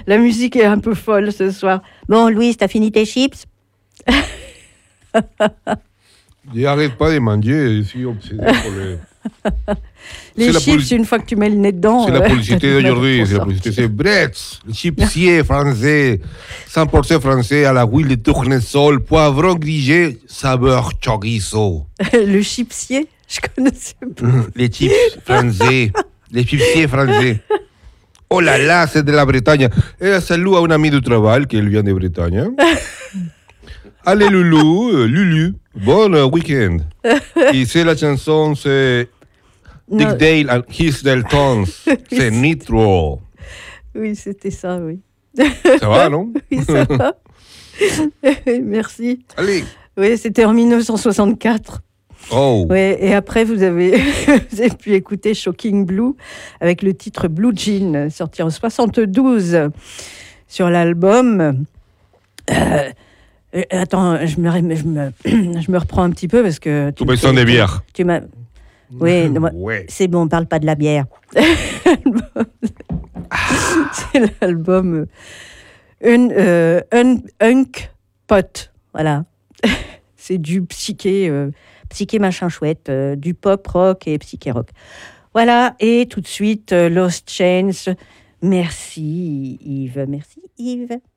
La musique est un peu folle ce soir. Bon, Louise, t'as fini tes chips? J'arrête pas de manger, je suis obsédé pour les... Les chips, une fois que tu mets le nez dedans... C'est la publicité d'aujourd'hui, c'est la publicité, c'est Bretz, le chipsier français, 100% français à la huile de tournesol, poivron grillé, saveur chorizo. Le chipsier? Je connaissais pas. Les chips français, les chipsiers français. Oh là là, c'est de la Bretagne. Et salut à un ami de travail qui vient de Bretagne. Allez Lulu, bon week-end. Et c'est la chanson, c'est Dick Dale and His Deltons, c'est Nitro. Oui, c'était ça, oui. Ça va, non? Oui, ça va. Merci. Allez. Oui, c'était en 1964. Oh. Ouais, et après, vous avez pu écouter Shocking Blue avec le titre Blue Jean, sorti en 72 sur l'album. Attends, je me reprends un petit peu parce que... Tout besoin de bière. Tu m'as... Oui, ouais. C'est bon, on parle pas de la bière. C'est l'album Unk Pot, voilà. C'est du psyché machin chouette, du pop rock et psyché rock. Voilà, et tout de suite, Lost Chains. Merci Yves.